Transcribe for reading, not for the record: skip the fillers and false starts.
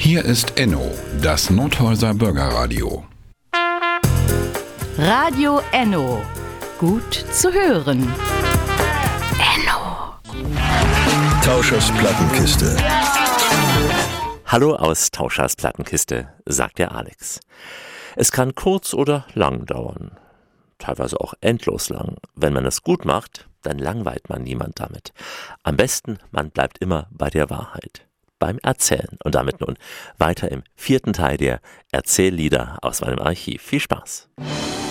Hier ist Enno, das Nordhäuser Bürgerradio. Radio Enno. Gut zu hören. Enno. Tauschers Plattenkiste. Hallo aus Tauschers Plattenkiste, sagt der Alex. Es kann kurz oder lang dauern. Teilweise auch endlos lang. Wenn man es gut macht, dann langweilt man niemand damit. Am besten, man bleibt immer bei der Wahrheit. Beim Erzählen. Und damit nun weiter im 4. Teil der Erzähllieder aus meinem Archiv. Viel Spaß!